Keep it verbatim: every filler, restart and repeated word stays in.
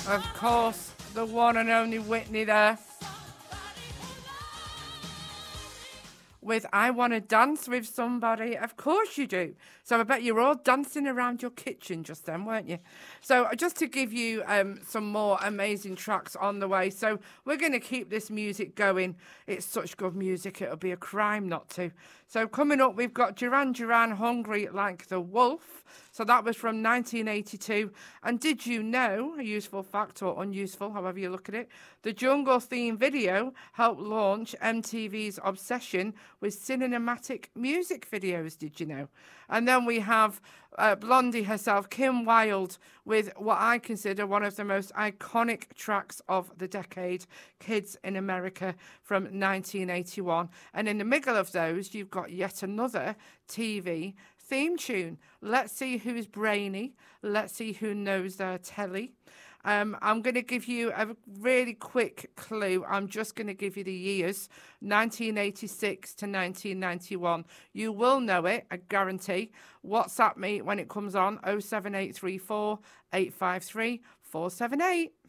Of course, the one and only Whitney there. With I Want to Dance with Somebody. Of course you do. So I bet you're all dancing around your kitchen just then, weren't you? So just to give you um, some more amazing tracks on the way. So we're going to keep this music going. It's such good music, it'll be a crime not to. So coming up, we've got Duran Duran, Hungry Like the Wolf. So that was from nineteen eighty-two. And did you know, a useful fact or unuseful, however you look at it, the Jungle theme video helped launch M T V's obsession with cinematic music videos, did you know? And then we have uh, Blondie herself, Kim Wilde, with what I consider one of the most iconic tracks of the decade, Kids in America from nineteen eighty-one. And in the middle of those, you've got yet another T V theme tune. Let's see who's brainy. Let's see who knows their telly. Um, I'm going to give you a really quick clue. I'm just going to give you the years, nineteen eighty-six to nineteen ninety-one. You will know it, I guarantee. WhatsApp me when it comes on, oh seven eight three four, eight five three, four seven eight.